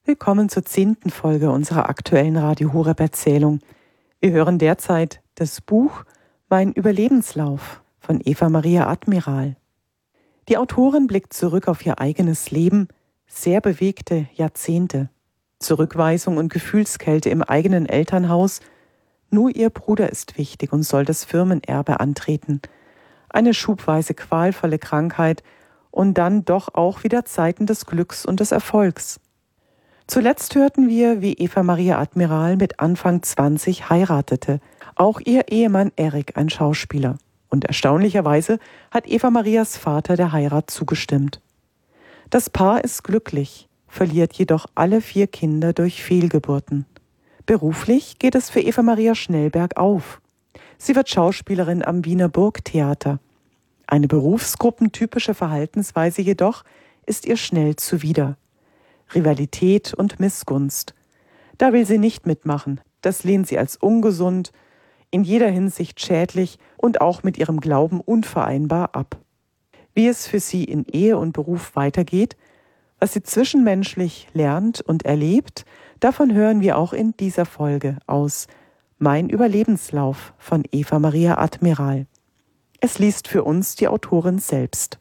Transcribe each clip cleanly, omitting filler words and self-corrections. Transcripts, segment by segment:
Willkommen zur 10. Folge unserer aktuellen Radio Horeb Erzählung. Wir hören derzeit das Buch Mein Überlebenslauf von Eva Maria Admiral. Die Autorin blickt zurück auf ihr eigenes Leben, sehr bewegte Jahrzehnte. Zurückweisung und Gefühlskälte im eigenen Elternhaus. Nur ihr Bruder ist wichtig und soll das Firmenerbe antreten. Eine schubweise qualvolle Krankheit und dann doch auch wieder Zeiten des Glücks und des Erfolgs. Zuletzt hörten wir, wie Eva Maria Admiral mit Anfang 20 heiratete. Auch ihr Ehemann Erik, ein Schauspieler. Und erstaunlicherweise hat Eva Marias Vater der Heirat zugestimmt. Das Paar ist glücklich, verliert jedoch alle 4 Kinder durch Fehlgeburten. Beruflich geht es für Eva Maria schnell bergauf. Sie wird Schauspielerin am Wiener Burgtheater. Eine berufsgruppentypische Verhaltensweise jedoch ist ihr schnell zuwider. Rivalität und Missgunst. Da will sie nicht mitmachen, das lehnt sie als ungesund, in jeder Hinsicht schädlich und auch mit ihrem Glauben unvereinbar ab. Wie es für sie in Ehe und Beruf weitergeht, was sie zwischenmenschlich lernt und erlebt, davon hören wir auch in dieser Folge aus Mein Überlebenslauf von Eva Maria Admiral. Es liest für uns die Autorin selbst.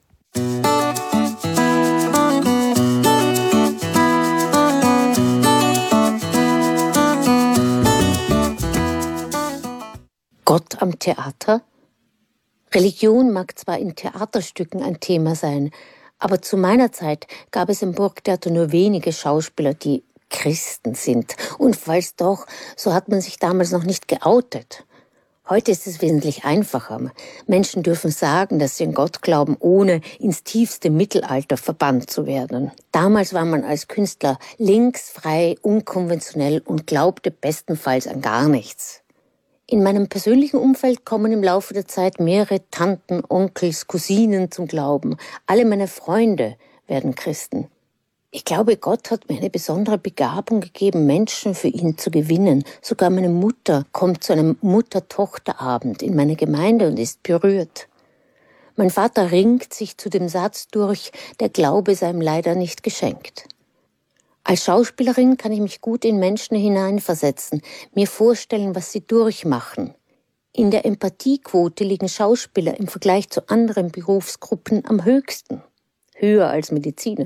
Gott am Theater? Religion mag zwar in Theaterstücken ein Thema sein, aber zu meiner Zeit gab es im Burgtheater nur wenige Schauspieler, die Christen sind. Und falls doch, so hat man sich damals noch nicht geoutet. Heute ist es wesentlich einfacher. Menschen dürfen sagen, dass sie an Gott glauben, ohne ins tiefste Mittelalter verbannt zu werden. Damals war man als Künstler links, frei, unkonventionell und glaubte bestenfalls an gar nichts. In meinem persönlichen Umfeld kommen im Laufe der Zeit mehrere Tanten, Onkels, Cousinen zum Glauben. Alle meine Freunde werden Christen. Ich glaube, Gott hat mir eine besondere Begabung gegeben, Menschen für ihn zu gewinnen. Sogar meine Mutter kommt zu einem Mutter-Tochter-Abend in meine Gemeinde und ist berührt. Mein Vater ringt sich zu dem Satz durch, der Glaube sei ihm leider nicht geschenkt. Als Schauspielerin kann ich mich gut in Menschen hineinversetzen, mir vorstellen, was sie durchmachen. In der Empathiequote liegen Schauspieler im Vergleich zu anderen Berufsgruppen am höchsten, höher als Mediziner.